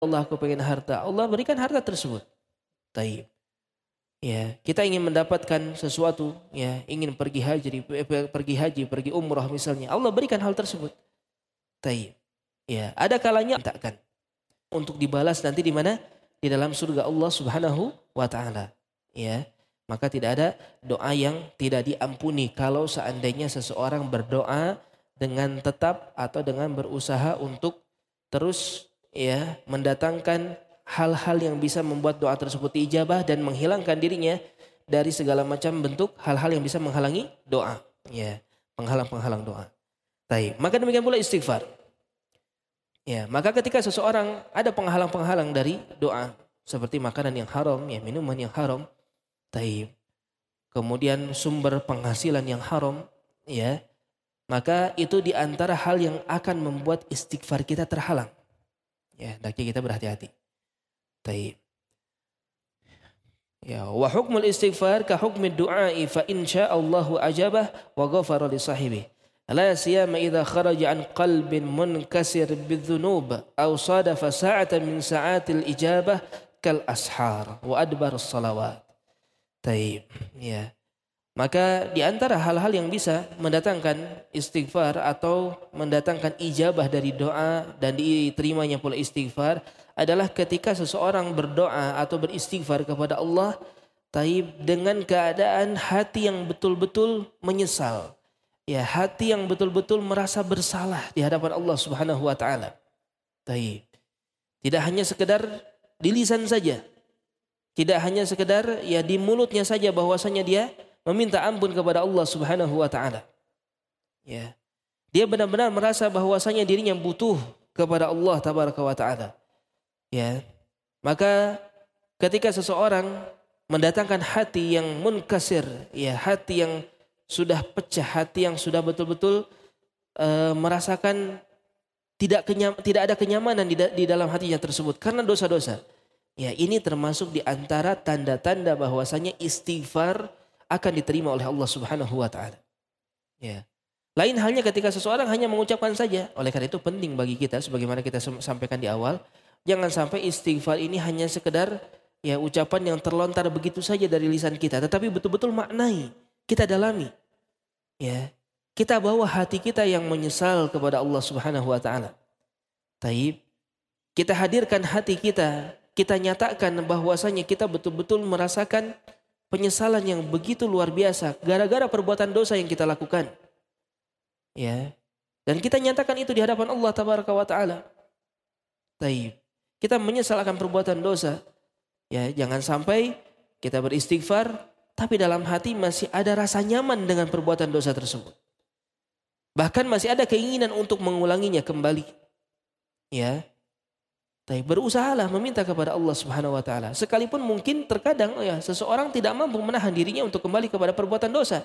Allah aku pengen harta, Allah berikan harta tersebut. Taib. Ya, kita ingin mendapatkan sesuatu, ya, ingin pergi umrah misalnya, Allah berikan hal tersebut. Taib. Ya, ada kalanya mintakan untuk dibalas nanti di mana? Di dalam surga Allah Subhanahu wa taala. Ya. Maka tidak ada doa yang tidak diampuni kalau seandainya seseorang berdoa dengan tetap atau dengan berusaha untuk terus, ya, mendatangkan hal-hal yang bisa membuat doa tersebut diijabah dan menghilangkan dirinya dari segala macam bentuk hal-hal yang bisa menghalangi doa, ya, penghalang-penghalang doa. Baik, maka demikian pula istighfar. Ya, maka ketika seseorang ada penghalang-penghalang dari doa seperti makanan yang haram, ya, minuman yang haram, taib, kemudian sumber penghasilan yang haram, ya, maka itu di antara hal yang akan membuat istighfar kita terhalang. Ya, hendaknya kita berhati-hati. Taib. Ya, wa hukmul istighfar ka hukmid du'ai fa insyaallahu ajabah wa ghafara li sahibi. La siyama idza kharaja an qalbin munkasir bidzunub aw sadafa sa'atan min sa'atil ijabah kal ashar wa adbar as-salawat. Taib. Ya. Maka di antara hal-hal yang bisa mendatangkan istighfar atau mendatangkan ijabah dari doa dan diterimanya pula istighfar adalah ketika seseorang berdoa atau beristighfar kepada Allah, taib, dengan keadaan hati yang betul-betul menyesal. Ya, hati yang betul-betul merasa bersalah di hadapan Allah Subhanahu wa taala. Taib. Tidak hanya sekedar di lisan saja. Tidak hanya sekedar, ya, di mulutnya saja bahwasanya dia meminta ampun kepada Allah Subhanahu wa taala. Ya. Dia benar-benar merasa bahwasanya dirinya butuh kepada Allah tabaraka wa taala. Ya. Maka ketika seseorang mendatangkan hati yang munkasir, ya, hati yang sudah pecah, hati yang sudah betul-betul merasakan tidak ada kenyamanan di dalam hatinya tersebut karena dosa-dosa. Ya, ini termasuk di antara tanda-tanda bahwasanya istighfar akan diterima oleh Allah Subhanahu wa taala. Ya. Lain halnya ketika seseorang hanya mengucapkan saja. Oleh karena itu penting bagi kita sebagaimana kita sampaikan di awal, jangan sampai istighfar ini hanya sekedar, ya, ucapan yang terlontar begitu saja dari lisan kita, tetapi betul-betul maknai, kita dalami. Ya. Kita bawa hati kita yang menyesal kepada Allah Subhanahu wa taala. Taib. Kita hadirkan hati kita, kita nyatakan bahwasanya kita betul-betul merasakan penyesalan yang begitu luar biasa gara-gara perbuatan dosa yang kita lakukan. Ya. Dan kita nyatakan itu di hadapan Allah tabaraka wa taala. Taib. Kita menyesal akan perbuatan dosa. Ya, jangan sampai kita beristighfar tapi dalam hati masih ada rasa nyaman dengan perbuatan dosa tersebut. Bahkan masih ada keinginan untuk mengulanginya kembali. Ya. Tapi berusahalah meminta kepada Allah Subhanahu wa taala. Sekalipun mungkin terkadang, ya, seseorang tidak mampu menahan dirinya untuk kembali kepada perbuatan dosa.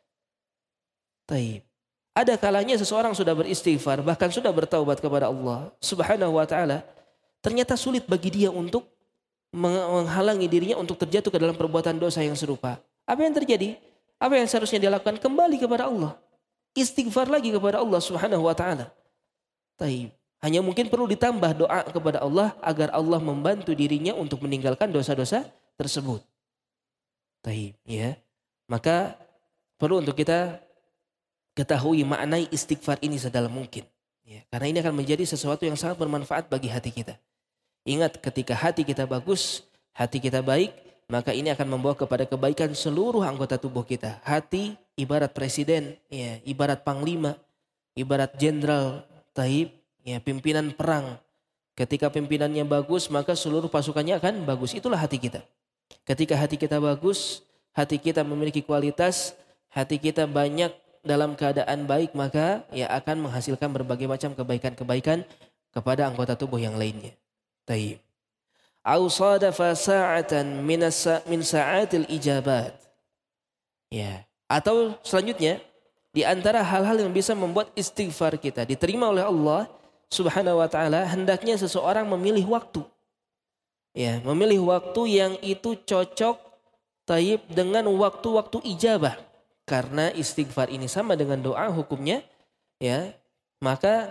Taib. Ada kalanya seseorang sudah beristighfar, bahkan sudah bertaubat kepada Allah Subhanahu wa taala, ternyata sulit bagi dia untuk menghalangi dirinya untuk terjatuh ke dalam perbuatan dosa yang serupa. Apa yang terjadi? Apa yang seharusnya dia lakukan? Kembali kepada Allah. Istighfar lagi kepada Allah Subhanahu wa taala. Taib. Hanya mungkin perlu ditambah doa kepada Allah agar Allah membantu dirinya untuk meninggalkan dosa-dosa tersebut. Taib, ya. Maka perlu untuk kita ketahui maknai istighfar ini sedalam mungkin. Ya, karena ini akan menjadi sesuatu yang sangat bermanfaat bagi hati kita. Ingat, ketika hati kita bagus, hati kita baik, maka ini akan membawa kepada kebaikan seluruh anggota tubuh kita. Hati ibarat presiden, ya, ibarat panglima, ibarat jenderal, taib, ya, pimpinan perang. Ketika pimpinannya bagus, maka seluruh pasukannya akan bagus. Itulah hati kita. Ketika hati kita bagus, hati kita memiliki kualitas, hati kita banyak dalam keadaan baik, maka, ya, akan menghasilkan berbagai macam kebaikan-kebaikan kepada anggota tubuh yang lainnya. Taib. Au sadafa sa'atan min sa'atil ijabat. Ya. Atau selanjutnya, di antara hal-hal yang bisa membuat istighfar kita diterima oleh Allah Subhanahu wa taala, hendaknya seseorang memilih waktu. Ya, memilih waktu yang itu cocok, taib, dengan waktu-waktu ijabah. Karena istighfar ini sama dengan doa hukumnya, ya. Maka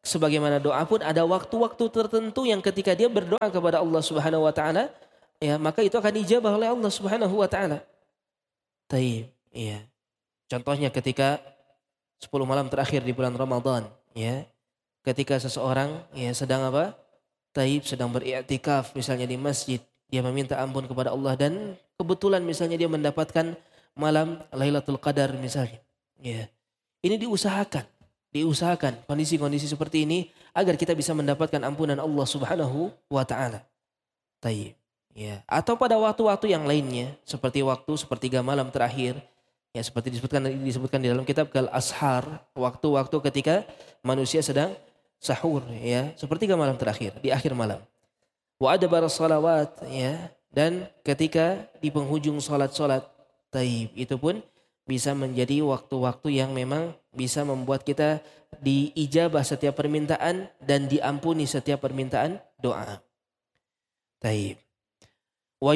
sebagaimana doa pun ada waktu-waktu tertentu yang ketika dia berdoa kepada Allah Subhanahu wa taala, ya, maka itu akan dijabah oleh Allah Subhanahu wa taala. Taib, ya. Contohnya ketika 10 malam terakhir di bulan Ramadan, ya. Ketika seseorang ya sedang apa? Taib, sedang beriktikaf misalnya di masjid, dia meminta ampun kepada Allah dan kebetulan misalnya dia mendapatkan malam Lailatul Qadar misalnya. Ya. Ini diusahakan kondisi-kondisi seperti ini agar kita bisa mendapatkan ampunan Allah Subhanahu wa taala. Taib. Ya, atau pada waktu-waktu yang lainnya seperti waktu sepertiga malam terakhir, ya seperti disebutkan di dalam kitab Al-Ashar, waktu-waktu ketika manusia sedang sahur, ya, sepertiga malam terakhir di akhir malam. Wa adbar salawat, ya, dan ketika di penghujung salat-salat. Taib, itu pun bisa menjadi waktu-waktu yang memang bisa membuat kita diijabah setiap permintaan dan diampuni setiap permintaan doa. Taib. Wa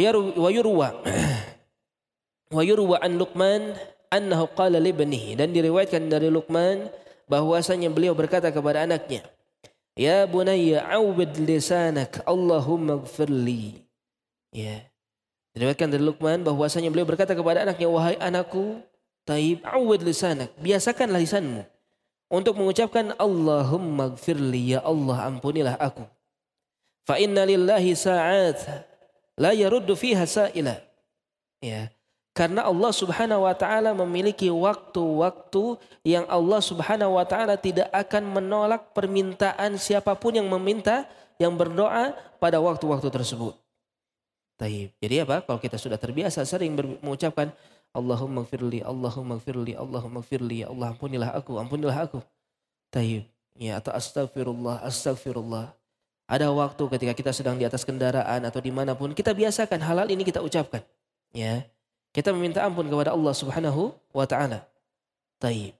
yurwa an Luqman annahu qala li ibnihi, dan diriwayatkan dari Luqman bahwasanya beliau berkata kepada anaknya, ya bunayya awwid lisanak Allahumma ighfirli. Ya. Diriwayatkan dari Luqman bahwasanya beliau berkata kepada anaknya, wahai anakku, taib, awwid lisanak, biasakanlah lisanmu untuk mengucapkan Allahumma ighfirli, ya Allah ampunilah aku. Fa inna lillahi sa'at la yaruddu fiha sa'ila. Ya. Karena Allah Subhanahu wa taala memiliki waktu-waktu yang Allah Subhanahu wa taala tidak akan menolak permintaan siapapun yang meminta, yang berdoa pada waktu-waktu tersebut. Taib. Jadi apa? Kalau kita sudah terbiasa sering mengucapkan Allahumma gfirli, Allahumma gfirli, Allahumma gfirli, ya Allah ampunilah aku, ampunilah aku. Taib. Ya, atau astagfirullah, astagfirullah. Ada waktu ketika kita sedang di atas kendaraan atau dimanapun, kita biasakan halal ini kita ucapkan. Ya, kita meminta ampun kepada Allah Subhanahu wa taala. Taib.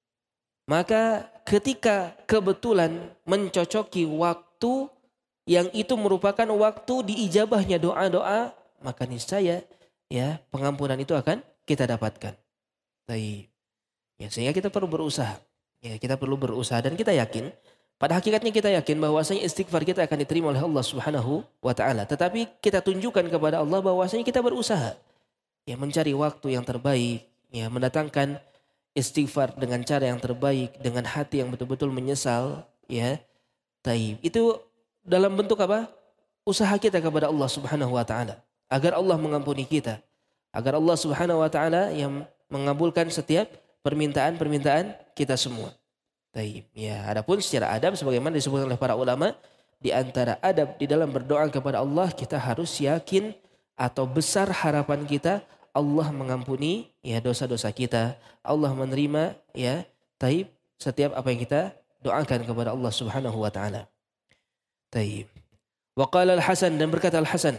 Maka ketika kebetulan mencocoki waktu yang itu merupakan waktu diijabahnya doa-doa, maka niscaya ya pengampunan itu akan kita dapatkan. Taib. Ya, sehingga kita perlu berusaha. Ya, kita perlu berusaha dan kita yakin, pada hakikatnya kita yakin bahwasanya istighfar kita akan diterima oleh Allah Subhanahu wa taala. Tetapi kita tunjukkan kepada Allah bahwasanya kita berusaha ya mencari waktu yang terbaik, ya mendatangkan istighfar dengan cara yang terbaik, dengan hati yang betul-betul menyesal, ya. Taib. Itu dalam bentuk apa? Usaha kita kepada Allah Subhanahu wa taala agar Allah mengampuni kita, agar Allah Subhanahu wa taala yang mengabulkan setiap permintaan-permintaan kita semua. Taib. Ya, adapun secara adab sebagaimana disebutkan oleh para ulama, di antara adab di dalam berdoa kepada Allah, kita harus yakin atau besar harapan kita Allah mengampuni ya dosa-dosa kita, Allah menerima ya taib setiap apa yang kita doakan kepada Allah Subhanahu wa taala. Taib. Wa qala Al-Hasan, dan berkata Al-Hasan,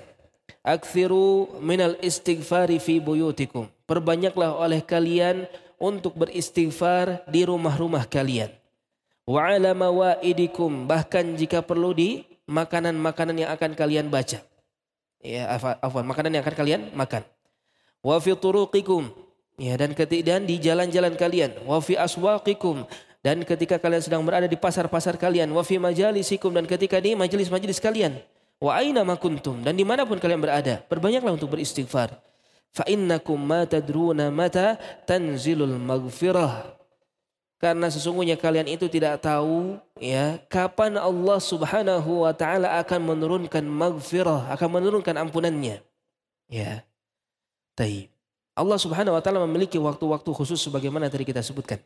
aktsiru minal istighfari fi buyutikum. Perbanyaklah oleh kalian untuk beristighfar di rumah-rumah kalian. Wa ala mawaidikum, bahkan jika perlu di makanan-makanan yang akan kalian baca. Ya, makanan yang akan kalian makan. Wa fi turuqikum, ya, dan di jalan-jalan kalian. Wa fi aswaqikum, dan ketika kalian sedang berada di pasar-pasar kalian. Wa fi majalisikum, dan ketika di majelis-majelis kalian. Wa aina ma kuntum, dan dimanapun kalian berada, perbanyaklah untuk beristighfar. Fa innakum ma tadruna mata tanzilul maghfirah. Karena sesungguhnya kalian itu tidak tahu ya kapan Allah Subhanahu wa taala akan menurunkan maghfirah, akan menurunkan ampunannya. Ya. Taib. Allah Subhanahu wa taala memiliki waktu-waktu khusus sebagaimana tadi kita sebutkan.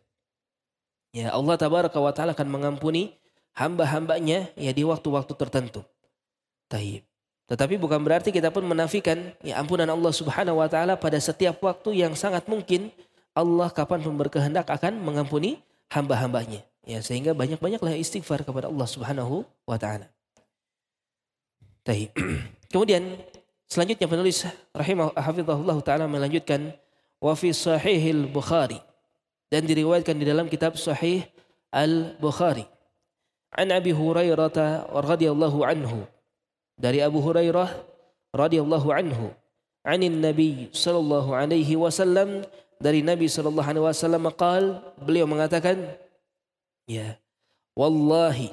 Ya, Allah tabaraka wa taala akan mengampuni hamba-hambanya ya di waktu-waktu tertentu. Taib. Tetapi bukan berarti kita pun menafikan ya ampunan Allah Subhanahu wa taala pada setiap waktu yang sangat mungkin Allah kapan pun berkehendak akan mengampuni hamba-hambanya. Ya, sehingga banyak-banyaklah istighfar kepada Allah Subhanahu wa taala. Taib. Kemudian selanjutnya penulis hafizahullah taala melanjutkan wa fi sahihil Bukhari, dan diriwayatkan di dalam kitab Sahih Al-Bukhari. An Abi Hurairah radhiyallahu anhu, dari Abu Hurairah radhiyallahu anhu, anin Nabi sallallahu alaihi wasallam, dari Nabi sallallahu alaihi wasallam qal, beliau mengatakan, ya, wallahi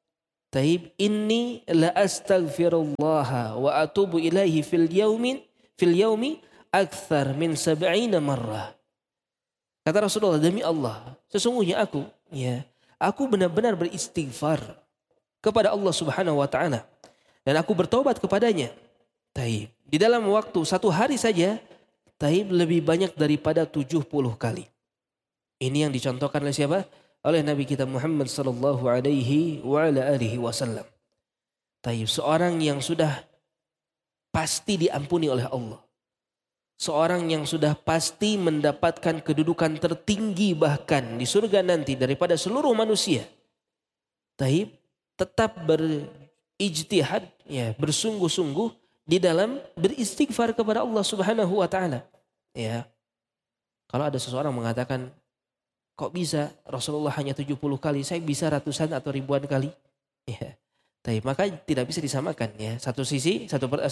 taib inni la astaghfirullah wa atubu ilaihi fil yaumi akthar min 70 marrah. Kata Rasulullah, demi Allah, sesungguhnya aku benar-benar beristighfar kepada Allah Subhanahu wa taala dan aku bertobat kepadanya. Taib, di dalam waktu satu hari saja, taib lebih banyak daripada 70 kali. Ini yang dicontohkan oleh siapa? Oleh Nabi kita Muhammad sallallahu alaihi wa ala alihi wasallam. Taib, seorang yang sudah pasti diampuni oleh Allah. Seorang yang sudah pasti mendapatkan kedudukan tertinggi bahkan di surga nanti daripada seluruh manusia. Taib, tetap berijtihad, bersungguh-sungguh di dalam beristighfar kepada Allah Subhanahu wa taala. Ya. Kalau ada seseorang mengatakan, kok bisa Rasulullah hanya 70 kali, saya bisa ratusan atau ribuan kali? Ya. Taib, maka tidak bisa disamakan ya. Satu sisi,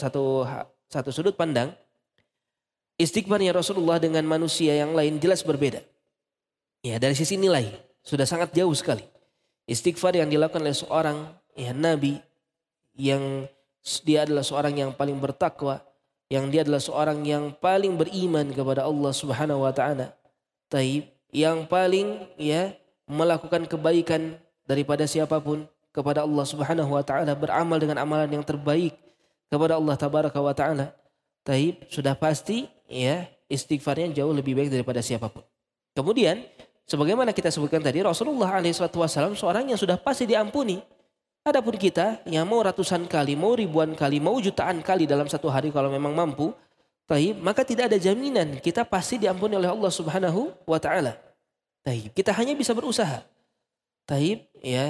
satu sudut pandang, istighfarnya Rasulullah dengan manusia yang lain jelas berbeda. Ya, dari sisi nilai sudah sangat jauh sekali. Istighfar yang dilakukan oleh seorang nabi yang dia adalah seorang yang paling bertakwa, yang dia adalah seorang yang paling beriman kepada Allah Subhanahu wa taala. Taib, yang paling melakukan kebaikan daripada siapapun kepada Allah Subhanahu wa taala, beramal dengan amalan yang terbaik kepada Allah tabaraka wa taala. Taib, sudah pasti istighfarnya jauh lebih baik daripada siapapun. Kemudian sebagaimana kita sebutkan tadi, Rasulullah SAW seorang yang sudah pasti diampuni. Adapun kita yang mau ratusan kali, mau ribuan kali, mau jutaan kali dalam satu hari kalau memang mampu, taib, maka tidak ada jaminan kita pasti diampuni oleh Allah Subhanahu wa taala. Taib, kita hanya bisa berusaha. Taib,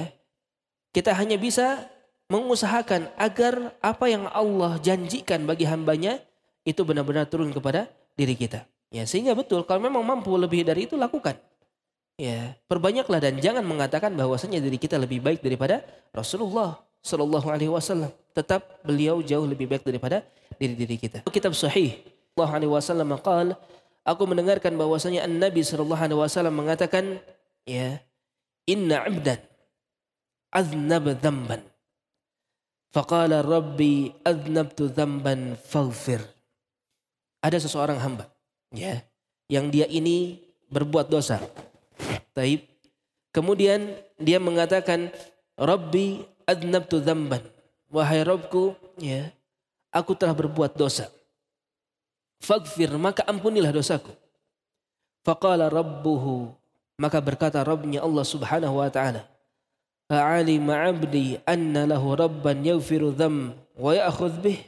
kita hanya bisa mengusahakan agar apa yang Allah janjikan bagi hambanya itu benar-benar turun kepada diri kita. Ya, sehingga betul kalau memang mampu lebih dari itu lakukan. Ya, perbanyaklah dan jangan mengatakan bahwasanya diri kita lebih baik daripada Rasulullah sallallahu alaihi wasallam. Tetap beliau jauh lebih baik daripada diri-diri kita. Kitab Sahih sallallahu alaihi wasallam qala, aku mendengarkan bahwasanya An-Nabi sallallahu alaihi wasallam mengatakan, inna 'abdan aznaba dhanban. Faqala rabbi aznabtu dhanban faghfir. Ada seseorang hamba yang dia ini berbuat dosa. Taib. Kemudian dia mengatakan, Rabbi adnabtu dzamban. Wahai Rabbku, aku telah berbuat dosa. Faghfir, maka ampunilah dosaku. Faqala rabbuhu, maka berkata Rabbnya Allah Subhanahu wa taala, Fa'alima 'abdi anna lahu rabban yaghfiru dzam wa ya'khudh bih.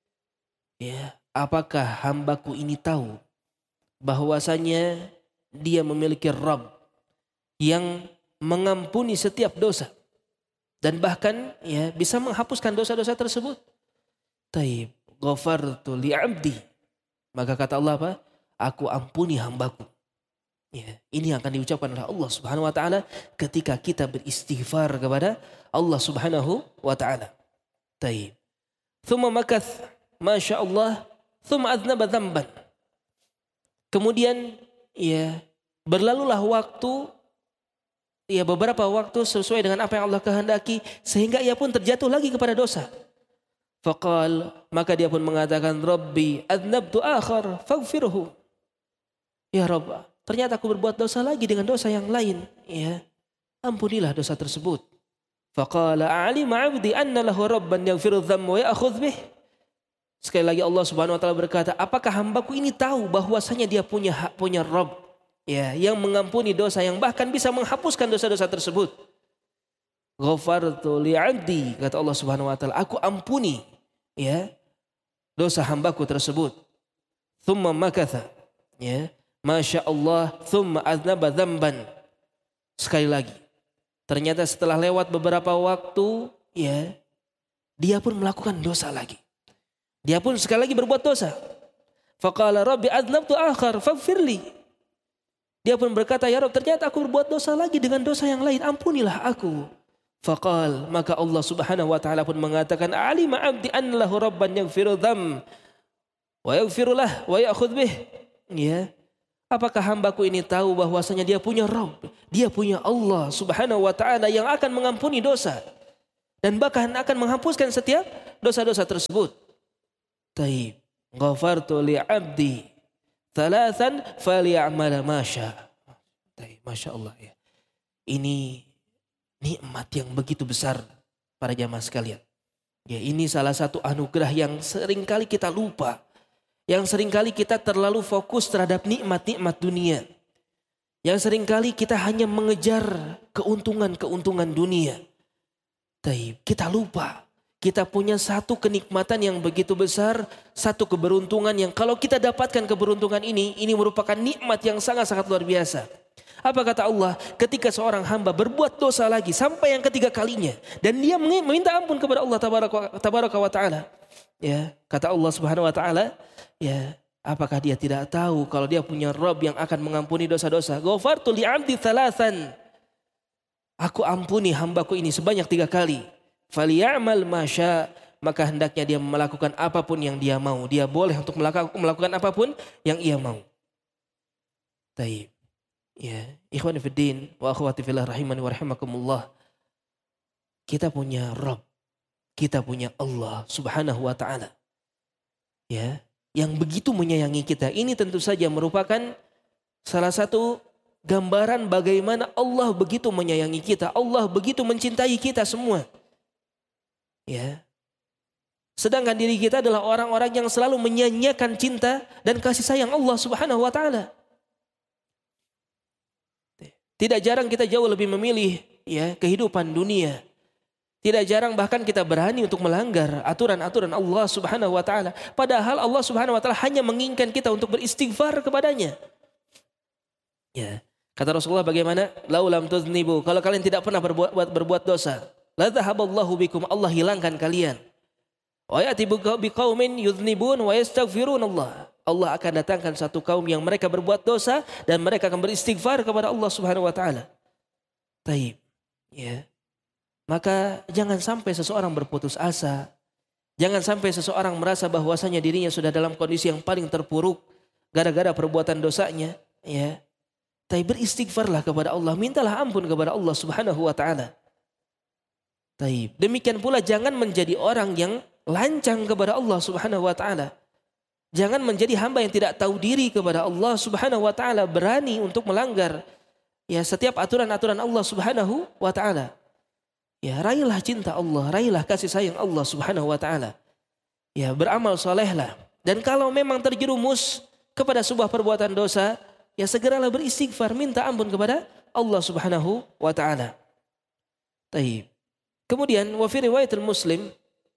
Apakah hambaku ini tahu bahwasanya dia memiliki Rabb yang mengampuni setiap dosa dan bahkan bisa menghapuskan dosa-dosa tersebut. Taib, ghafartu li 'abdi. Maka kata Allah apa? Aku ampuni hambaku. Ini akan diucapkan oleh Allah Subhanahu wa taala ketika kita beristighfar kepada Allah Subhanahu wa taala. Taib. Thumma makath masya Allah, thumma adznaba dzamban. Kemudian berlalulah waktu, beberapa waktu sesuai dengan apa yang Allah kehendaki sehingga ia pun terjatuh lagi kepada dosa. Faqal, maka dia pun mengatakan, Rabbi adznabtu akhar faghfirhu. Ya Rabb, ternyata aku berbuat dosa lagi dengan dosa yang lain. Ampunilah dosa tersebut. Faqala a'lima 'abdi anna lahu rabban yaghfiru dzam wa ya'khudh bih. Sekali lagi Allah Subhanahu wa taala berkata, apakah hambaku ini tahu bahwasanya dia punya Rabb yang mengampuni dosa, yang bahkan bisa menghapuskan dosa-dosa tersebut. Ghafartu li 'abdi, kata Allah Subhanahu wa taala, aku ampuni dosa hambaku tersebut. Thumma makatha, masya Allah, thumma aznaba dzamban. Sekali lagi, ternyata setelah lewat beberapa waktu, dia pun melakukan dosa lagi. Dia pun sekali lagi berbuat dosa. Faqala rabbi adznabtu akhar faghfirli. Dia pun berkata, ya Rabb, ternyata aku berbuat dosa lagi dengan dosa yang lain, ampunilah aku. Faqal, maka Allah Subhanahu wa taala pun mengatakan, alima 'abdi anna lahu rabban yaghfiru dzam wa yaghfiru lah wa ya'khudh bih. Apakah hambaku ini tahu bahwasanya dia punya Rabb, dia punya Allah Subhanahu wa taala yang akan mengampuni dosa dan bahkan akan menghapuskan setiap dosa-dosa tersebut. Taib, ghafartu li 'abdi thalathan falyamal ma syaa. Taib, Masya Allah ya. Ini nikmat yang begitu besar para jamaah sekalian. Ya, ini salah satu anugerah yang seringkali kita lupa. Yang seringkali kita terlalu fokus terhadap nikmat-nikmat dunia. Yang seringkali kita hanya mengejar keuntungan-keuntungan dunia. Taib, kita lupa. Kita punya satu kenikmatan yang begitu besar. Satu keberuntungan yang kalau kita dapatkan keberuntungan ini merupakan nikmat yang sangat-sangat luar biasa. Apa kata Allah? Ketika seorang hamba berbuat dosa lagi sampai yang ketiga kalinya. Dan dia meminta ampun kepada Allah tabaraka wa ta'ala. Ya, kata Allah Subhanahu wa taala, ya, apakah dia tidak tahu kalau dia punya Rabb yang akan mengampuni dosa-dosa? Ghafartu li 'abdi thalathan. Aku ampuni hambaku ini sebanyak 3 kali. Falyamal ma syaa, maka hendaknya dia melakukan apapun yang dia mau. Dia boleh untuk melakukan apapun yang ia mau. Taib. Ya, ikhwan fiddin wa akhwati fillah rahimani wa rahimakumullah. Kita punya Rabb. Kita punya Allah Subhanahu wa taala. Ya, yang begitu menyayangi kita. Ini tentu saja merupakan salah satu gambaran bagaimana Allah begitu menyayangi kita. Allah begitu mencintai kita semua. Ya. Sedangkan diri kita adalah orang-orang yang selalu menyanyiakan cinta dan kasih sayang Allah Subhanahu wa taala. Tidak jarang kita jauh lebih memilih ya kehidupan dunia. Tidak jarang bahkan kita berani untuk melanggar aturan-aturan Allah Subhanahu wa taala. Padahal Allah Subhanahu wa taala hanya menginginkan kita untuk beristighfar kepadanya. Ya. Kata Rasulullah bagaimana? Laulam tuznibu, kalau kalian tidak pernah berbuat dosa, la dhahaballahu bikum, Allah hilangkan kalian. Wa ya'ti biqaumin yuznibun wa yastaghfirun Allah. Allah akan datangkan satu kaum yang mereka berbuat dosa dan mereka akan beristighfar kepada Allah Subhanahu wa taala. Taib. Ya. Maka jangan sampai seseorang berputus asa. Jangan sampai seseorang merasa bahwasanya dirinya sudah dalam kondisi yang paling terpuruk gara-gara perbuatan dosanya, ya. Tapi beristighfarlah kepada Allah, mintalah ampun kepada Allah Subhanahu wa taala. Taib. Demikian pula jangan menjadi orang yang lancang kepada Allah Subhanahu wa taala. Jangan menjadi hamba yang tidak tahu diri kepada Allah Subhanahu wa taala, berani untuk melanggar ya setiap aturan-aturan Allah Subhanahu wa taala. Ya, raihlah cinta Allah, raihlah kasih sayang Allah Subhanahu wa taala. Ya, beramal salehlah. Dan kalau memang terjerumus kepada sebuah perbuatan dosa, ya segeralah beristighfar, minta ampun kepada Allah Subhanahu wa taala. Taib. Kemudian wa fi riwayatul Muslim,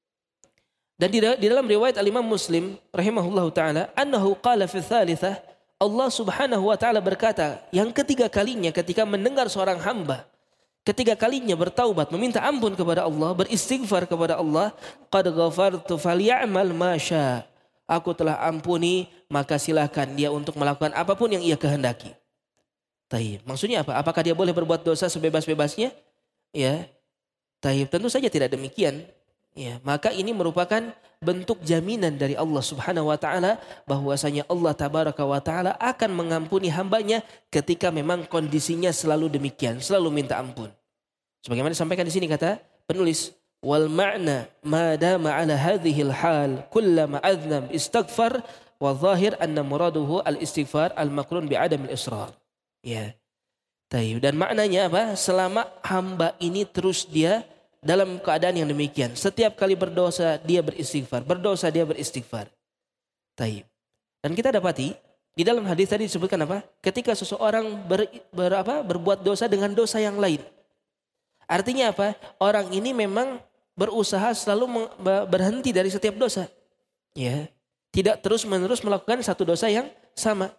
dan di dalam riwayat al-Imam Muslim rahimahullahu taala, annahu qala fi tsalitsah, Allah Subhanahu wa taala berkata yang ketiga kalinya ketika mendengar seorang hamba ketiga kalinya bertaubat, meminta ampun kepada Allah, beristighfar kepada Allah, qad ghafartu falyamal ma syaa. Aku telah ampuni, maka silakan dia untuk melakukan apapun yang ia kehendaki. Taib. Maksudnya apa? Apakah dia boleh berbuat dosa sebebas-bebasnya? Ya. Taib. Tentu saja tidak demikian. Ya, maka ini merupakan bentuk jaminan dari Allah Subhanahu wa taala bahwasanya Allah tabaraka wa taala akan mengampuni hambanya ketika memang kondisinya selalu demikian, selalu minta ampun. Sebagaimana disampaikan di sini kata penulis, wal ma'na ma dama ala hadhihi al hal kullama adnab istaghfar wa zahir anna muraduhu al istighfar al maqrun bi adam al israr. Ya. Taib. Dan maknanya apa? Selama hamba ini terus dia dalam keadaan yang demikian. Setiap kali berdosa dia beristighfar. Berdosa dia beristighfar. Taib. Dan kita dapati di dalam hadis tadi disebutkan apa? Ketika seseorang berbuat dosa dengan dosa yang lain. Artinya apa? Orang ini memang berusaha selalu berhenti dari setiap dosa. Ya. Tidak terus-menerus melakukan satu dosa yang sama.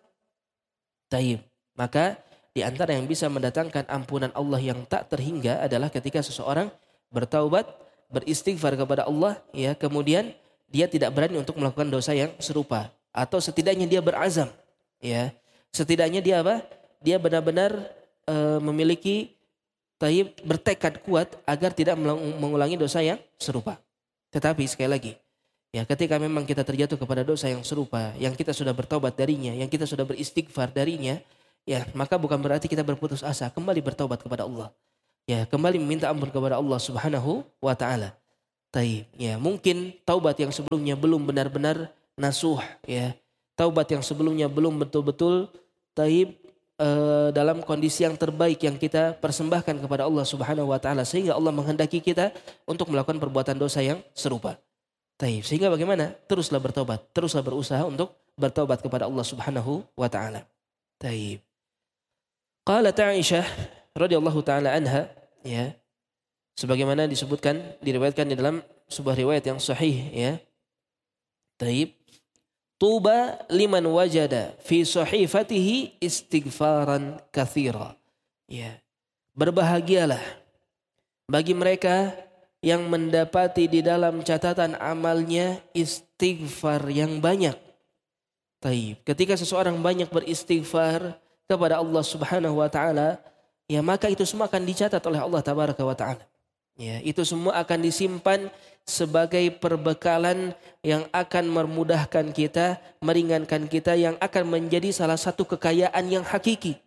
Taib. Maka di antara yang bisa mendatangkan ampunan Allah yang tak terhingga adalah ketika seseorang bertaubat, beristighfar kepada Allah, ya, kemudian dia tidak berani untuk melakukan dosa yang serupa, atau setidaknya dia berazam, ya, setidaknya dia apa? Dia benar-benar memiliki taib, bertekad kuat agar tidak mengulangi dosa yang serupa. Tetapi sekali lagi, Ya, ketika memang kita terjatuh kepada dosa yang serupa, yang kita sudah bertobat darinya, yang kita sudah beristighfar darinya, ya, maka bukan berarti kita berputus asa, kembali bertobat kepada Allah. Ya, kembali meminta ampun kepada Allah Subhanahu wa taala. Taib, ya, mungkin taubat yang sebelumnya belum benar-benar nasuh, ya. Taubat yang sebelumnya belum betul-betul taib dalam kondisi yang terbaik yang kita persembahkan kepada Allah Subhanahu wa taala, sehingga Allah menghendaki kita untuk melakukan perbuatan dosa yang serupa. Taib, sehingga bagaimana? Teruslah bertobat, teruslah berusaha untuk bertobat kepada Allah Subhanahu wa taala. Taib. Qalat Aisyah radhiyallahu taala anha, ya. Sebagaimana disebutkan, diriwayatkan di dalam sebuah riwayat yang sahih, ya. Taib. Tuba liman wajada fi sahifatihi istighfaran katsira. Ya. Berbahagialah bagi mereka yang mendapati di dalam catatan amalnya istighfar yang banyak. Taib. Ketika seseorang banyak beristighfar kepada Allah Subhanahu wa taala, ya, maka itu semua akan dicatat oleh Allah Tabaraka wa taala. Ya, itu semua akan disimpan sebagai perbekalan yang akan memudahkan kita, meringankan kita, yang akan menjadi salah satu kekayaan yang hakiki.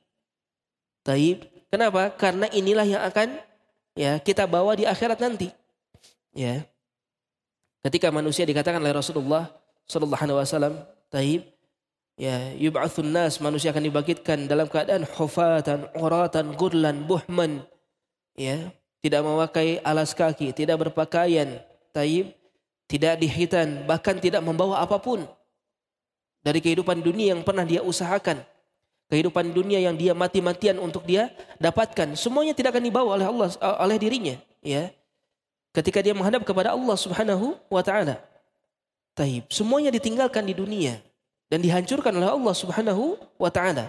Taib. Kenapa? Karena inilah yang akan, ya, kita bawa di akhirat nanti. Ya. Ketika manusia dikatakan oleh Rasulullah sallallahu alaihi wasallam, taib, ya, yub'atsun nas, manusia akan dibangkitkan dalam keadaan hufatan, uratan, gurlan, buhman, ya, tidak memakai alas kaki, tidak berpakaian, taib, tidak dihitan, bahkan tidak membawa apapun dari kehidupan dunia yang pernah dia usahakan, kehidupan dunia yang dia mati-matian untuk dia dapatkan, semuanya tidak akan dibawa oleh Allah, oleh dirinya, ya. Ketika dia menghadap kepada Allah Subhanahu wa taala. Taib, semuanya ditinggalkan di dunia dan dihancurkan oleh Allah Subhanahu wa taala.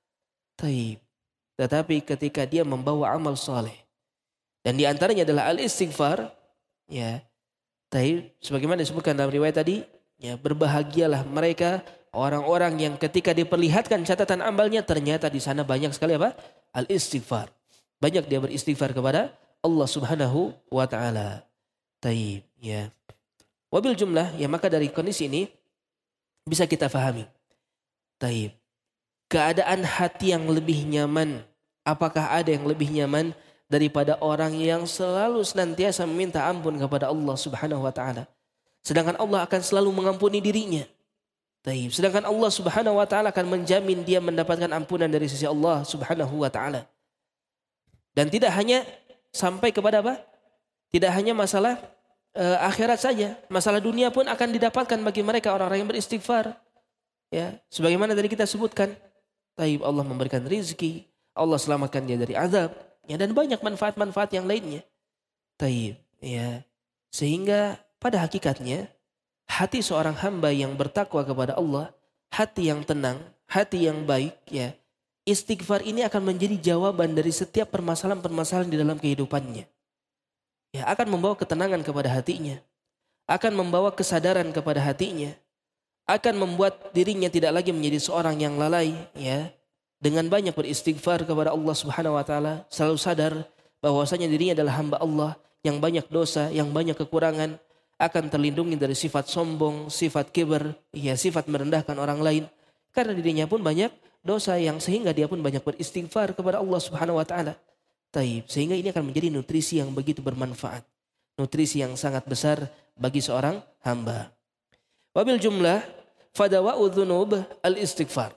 Taib. Tetapi ketika dia membawa amal saleh, dan di antaranya adalah al-istighfar, ya. Taib, sebagaimana disebutkan dalam riwayat tadi, ya, berbahagialah mereka orang-orang yang ketika diperlihatkan catatan amalnya, ternyata di sana banyak sekali apa? Al-istighfar. Banyak dia beristighfar kepada Allah Subhanahu wa taala. Taib, ya. Wabil jumlah, ya, maka dari kondisi ini bisa kita fahami. Taib. Keadaan hati yang lebih nyaman, apakah ada yang lebih nyaman daripada orang yang selalu senantiasa meminta ampun kepada Allah Subhanahu wa taala, sedangkan Allah akan selalu mengampuni dirinya. Taib. Sedangkan Allah Subhanahu wa taala akan menjamin dia mendapatkan ampunan dari sisi Allah Subhanahu wa taala. Dan tidak hanya sampai kepada apa? Tidak hanya masalah akhirat saja, masalah dunia pun akan didapatkan bagi mereka orang-orang yang beristighfar. Ya, sebagaimana tadi kita sebutkan, taib, Allah memberikan rizki, Allah selamatkan dia dari azab, ya, dan banyak manfaat-manfaat yang lainnya. Taib, ya. Sehingga pada hakikatnya hati seorang hamba yang bertakwa kepada Allah, hati yang tenang, hati yang baik, ya, istighfar ini akan menjadi jawaban dari setiap permasalahan-permasalahan di dalam kehidupannya. Ya, akan membawa ketenangan kepada hatinya, akan membawa kesadaran kepada hatinya, akan membuat dirinya tidak lagi menjadi seorang yang lalai, ya, dengan banyak beristighfar kepada Allah Subhanahu wa taala, selalu sadar bahwasanya dirinya adalah hamba Allah yang banyak dosa, yang banyak kekurangan, akan terlindungi dari sifat sombong, sifat kibar, ya, sifat merendahkan orang lain, karena dirinya pun banyak dosa yang sehingga dia pun banyak beristighfar kepada Allah Subhanahu wa taala. Taib, sehingga ini akan menjadi nutrisi yang begitu bermanfaat, nutrisi yang sangat besar bagi seorang hamba. Wabil jumlah fadawa'u dzunub al-istighfar.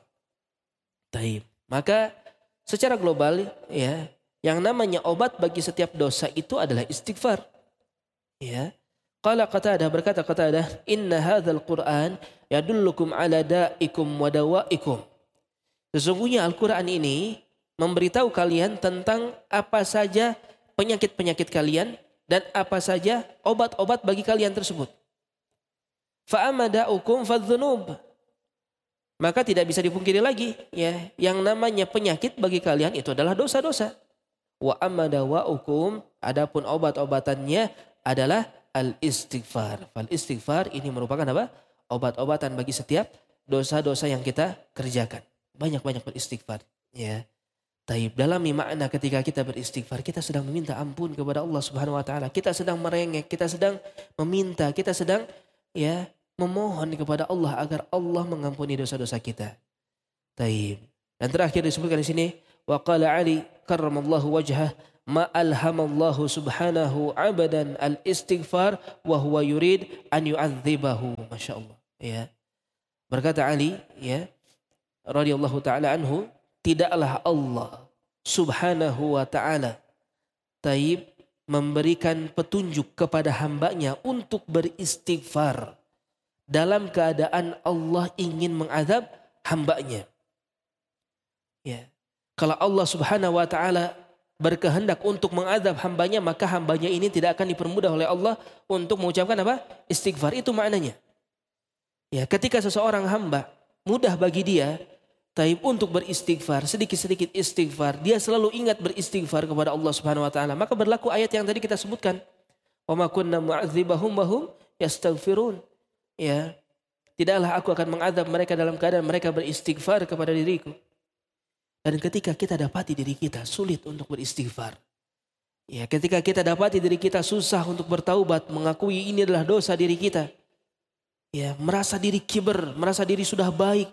Taib. Maka secara global, ya, yang namanya obat bagi setiap dosa itu adalah istighfar. Ya. Qala Qatadah, berkata Qatadah, inna hadzal Qur'an yadullukum ala da'ikum wa dawa'ikum. Sesungguhnya Al-Qur'an ini memberitahu kalian tentang apa saja penyakit-penyakit kalian dan apa saja obat-obat bagi kalian tersebut. Fa'amada'ukum fadzunub. Maka tidak bisa dipungkiri lagi, ya, yang namanya penyakit bagi kalian itu adalah dosa-dosa. Wa amadawa'ukum, adapun obat-obatannya adalah al-istighfar. Fal istighfar ini merupakan apa? Obat-obatan bagi setiap dosa-dosa yang kita kerjakan. Banyak-banyak beristighfar, ya. Taib, dalam makna ketika kita beristighfar, kita sedang meminta ampun kepada Allah Subhanahu wa taala. Kita sedang merengek, kita sedang meminta, kita sedang ya memohon kepada Allah agar Allah mengampuni dosa-dosa kita. Taib. Dan terakhir disebutkan di sini, wa qala Ali karramallahu wajhah ma alhamallahu subhanahu abadan al-istighfar wa huwa yurid an yu'adzibahu. Masyaallah. Ya. Berkata Ali, ya, radhiyallahu taala anhu, tidaklah Allah subhanahu wa taala taib memberikan petunjuk kepada hambanya untuk beristighfar dalam keadaan Allah ingin mengazab hambanya. Ya. Kalau Allah subhanahu wa ta'ala berkehendak untuk mengazab hambanya, maka hambanya ini tidak akan dipermudah oleh Allah untuk mengucapkan apa? Istighfar. Itu maknanya. Ya, ketika seseorang hamba mudah bagi dia taib untuk beristighfar, sedikit-sedikit istighfar, dia selalu ingat beristighfar kepada Allah subhanahu wa ta'ala, maka berlaku ayat yang tadi kita sebutkan. Wa ma kunna mu'adzibahum wa hum yastaghfirun. Ya. Tidaklah aku akan mengazab mereka dalam keadaan mereka beristighfar kepada diriku. Dan ketika kita dapati diri kita sulit untuk beristighfar. Ya, ketika kita dapati diri kita susah untuk bertaubat, mengakui ini adalah dosa diri kita. Ya, merasa diri kiber, merasa diri sudah baik.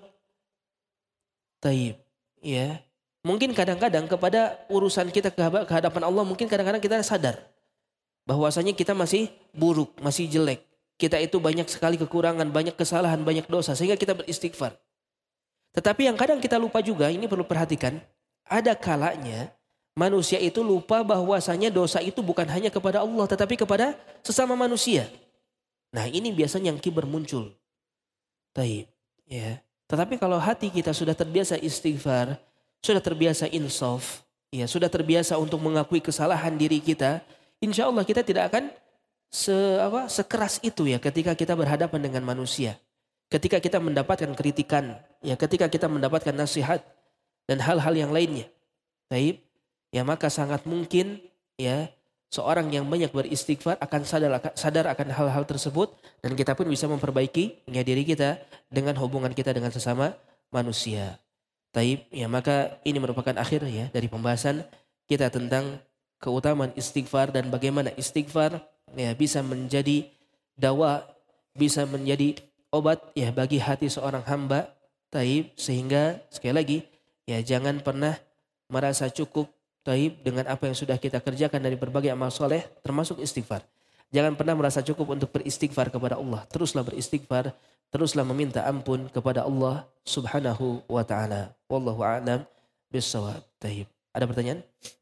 Taib. Ya. Mungkin kadang-kadang kepada urusan kita ke hadapan Allah, mungkin kadang-kadang kita sadar bahwasanya kita masih buruk, masih jelek. Kita itu banyak sekali kekurangan, banyak kesalahan, banyak dosa, sehingga kita beristighfar. Tetapi yang kadang kita lupa juga, ini perlu perhatikan, ada kalanya manusia itu lupa bahwasanya dosa itu bukan hanya kepada Allah, tetapi kepada sesama manusia. Nah, ini biasanya yang kibar muncul. Taib. Ya. Tetapi kalau hati kita sudah terbiasa istighfar, sudah terbiasa insaf, ya, sudah terbiasa untuk mengakui kesalahan diri kita, insya Allah kita tidak akan sekeras itu ya ketika kita berhadapan dengan manusia. Ketika kita mendapatkan kritikan, ya, ketika kita mendapatkan nasihat dan hal-hal yang lainnya. Taib, ya, maka sangat mungkin ya seorang yang banyak beristighfar akan sadar akan hal-hal tersebut, dan kita pun bisa memperbaiki ya diri kita dengan hubungan kita dengan sesama manusia. Taib, ya, maka ini merupakan akhir ya dari pembahasan kita tentang keutamaan istighfar dan bagaimana istighfar ya bisa menjadi dawa, bisa menjadi obat ya bagi hati seorang hamba. Taib, sehingga sekali lagi ya jangan pernah merasa cukup taib dengan apa yang sudah kita kerjakan dari berbagai amal soleh termasuk istighfar. Jangan pernah merasa cukup untuk beristighfar kepada Allah. Teruslah beristighfar, teruslah meminta ampun kepada Allah subhanahu wa ta'ala. Wallahu a'lam bissawab. Taib. Ada pertanyaan?